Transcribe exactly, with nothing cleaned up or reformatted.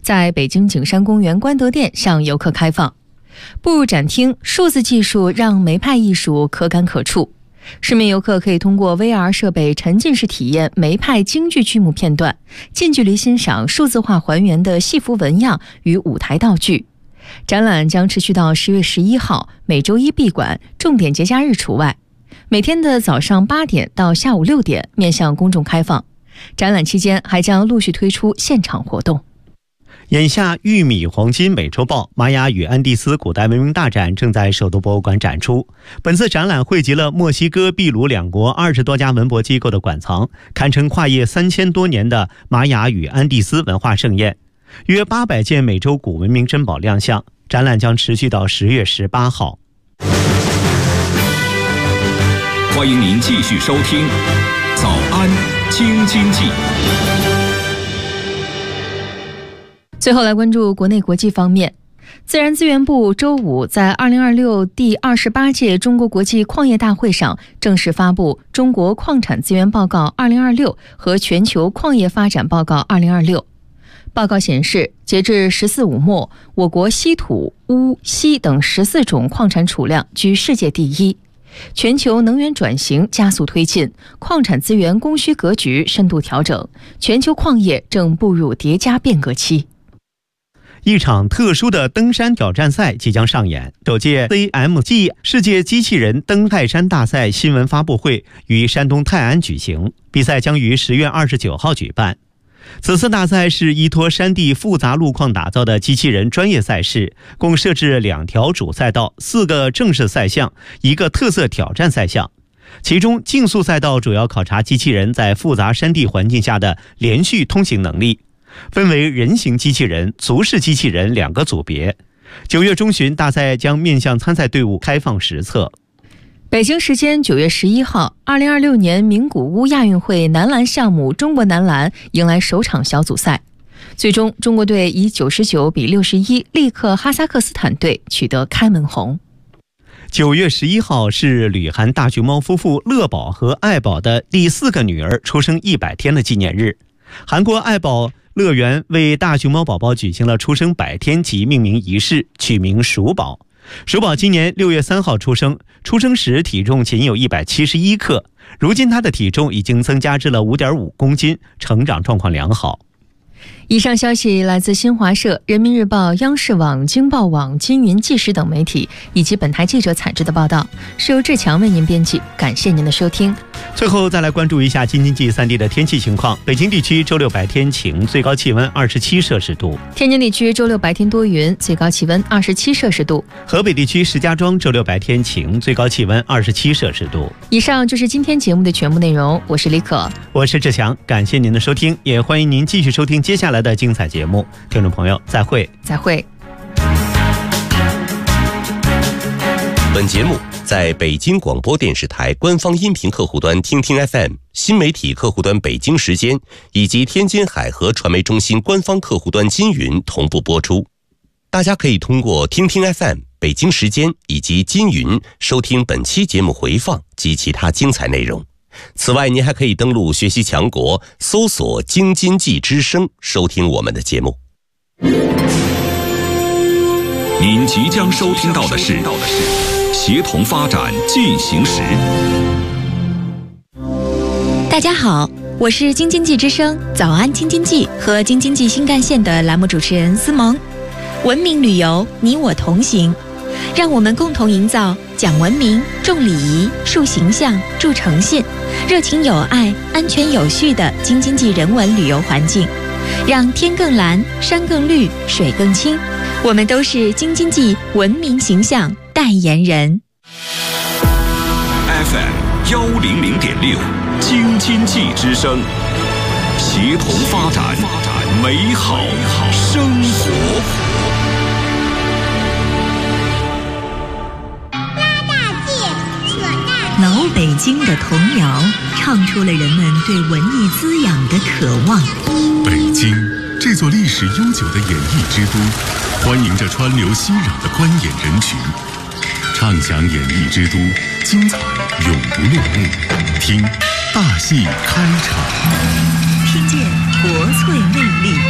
在北京景山公园观德殿向游客开放。步入展厅，数字技术让梅派艺术可感可触。市民游客可以通过 V R 设备沉浸式体验梅派京剧剧目片段，近距离欣赏数字化还原的戏服纹样与舞台道具。展览将持续到十月十一号，每周一闭馆，重点节假日除外。每天的早上八点到下午六点面向公众开放。展览期间还将陆续推出现场活动。 眼下玉米黄金美洲豹玛雅与安第斯古代文明大展正在首都博物馆展出。本次展览汇集了墨西哥、秘鲁两国二十多家文博机构的馆藏，堪称跨越三千多年的玛雅与安第斯文化盛宴。约八百件美洲古文明珍宝亮相，展览将持续到十月十八号。 欢迎您继续收听《早安京津冀》。 最后来关注国内国际方面。自然资源部周五在二零二六第二十八届中国国际矿业大会上正式发布《中国矿产资源报告二零二六》和《全球矿业发展报告二零二六》。报告显示，截至十四五末，我国稀土、钨、锡等十四种矿产储量居世界第一。全球能源转型加速推进，矿产资源供需格局深度调整，全球矿业正步入叠加变革期。 一场特殊的登山挑战赛即将上演。首届 C M G 世界机器人登泰山大赛新闻发布会于山东泰安举行，比赛将于十月二十九号举办。此次大赛是依托山地复杂路况打造的机器人专业赛事，共设置两条主赛道、四个正式赛项、一个特色挑战赛项。其中竞速赛道主要考察机器人在复杂山地环境下的连续通行能力，分为人形机器人、足式机器人两个组别。九月中旬，大赛将面向参赛队伍开放实测。 北京时间九月十一号，二零二六年名古屋亚运会男篮项目中国男篮迎来首场小组赛，最终中国队以九十九比六十一力克哈萨克斯坦队，取得开门红。 九月十一号是旅韩大熊猫夫妇乐宝和爱宝的第四个女儿出生一百天的纪念日。韩国爱宝乐园为大熊猫宝宝举行了出生百天及命名仪式，取名鼠宝。鼠宝今年六月三号出生，出生时体重仅有一百七十一克，如今他的体重已经增加至了五点五公斤，成长状况良好。 以上消息来自新华社、人民日报、央视网、京报网、金云纪实等媒体，以及本台记者采制的报道，是由志强为您编辑。感谢您的收听。 最后再来关注一下京津冀三地的天气情况。北京地区周六白天晴，最高气温二十七摄氏度； 天津地区周六白天多云，最高气温二十七摄氏度； 河北地区石家庄周六白天晴，最高气温二十七摄氏度。 以上就是今天节目的全部内容，我是李可， 我是志强，感谢您的收听，也欢迎您继续收听接下来的精彩节目。听众朋友，再会。 再会。 本节目在北京广播电视台官方音频客户端听听 F M、新媒体客户端北京时间以及天津海河传媒中心官方客户端金云同步播出。大家可以通过听听 F M、北京时间以及金云收听本期节目回放及其他精彩内容。此外，您还可以登录学习强国，搜索京津冀之声，收听我们的节目。 您即将收听到的是协同发展进行时。 大家好，我是京津冀之声早安京津冀和京津冀新干线的栏目主持人思萌。文明旅游，你我同行，让我们共同营造讲文明、重礼仪、树形象、助诚信、热情有爱、安全有序的京津冀人文旅游环境，让天更蓝、山更绿、水更清。我们都是京津冀文明形象代言人。 F M 幺零零点六，京津冀之声，协同发展，美好生活。 老北京的童谣唱出了人们对文艺滋养的渴望。 北京这座历史悠久的演艺之都，欢迎着川流熙攘的观演人群。畅享演艺之都，精彩永不落幕。听大戏开场， 听见国粹魅力。